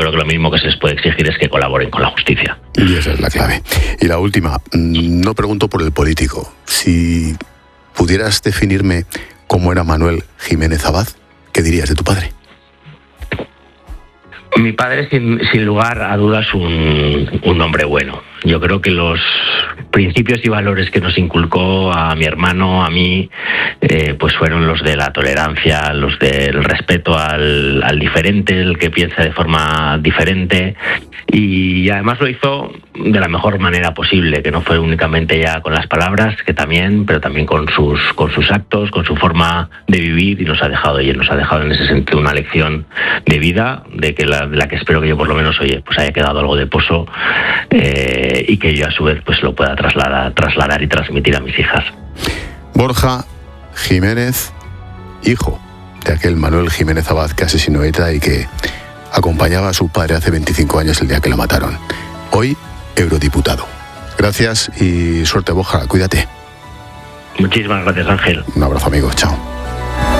creo que lo mismo que se les puede exigir es que colaboren con la justicia. Y esa es la clave. Y la última, no pregunto por el político. Si pudieras definirme cómo era Manuel Jiménez Abad, ¿qué dirías de tu padre? Mi padre, sin lugar a dudas, un hombre bueno. Yo creo que los principios y valores que nos inculcó a mi hermano, a mí, pues fueron los de la tolerancia, los del respeto al diferente, el que piensa de forma diferente, y además lo hizo de la mejor manera posible, que no fue únicamente ya con las palabras, que también, pero también con sus actos, con su forma de vivir, y nos ha dejado en ese sentido una lección de vida, de que la que espero que yo por lo menos, pues haya quedado algo de pozo, y que yo a su vez pues lo pueda trasladar y transmitir a mis hijas. Borja Jiménez, hijo de aquel Manuel Jiménez Abad que asesinó ETA y que acompañaba a su padre hace 25 años el día que lo mataron. Hoy, eurodiputado. Gracias y suerte, Borja. Cuídate. Muchísimas gracias, Ángel. Un abrazo, amigo. Chao.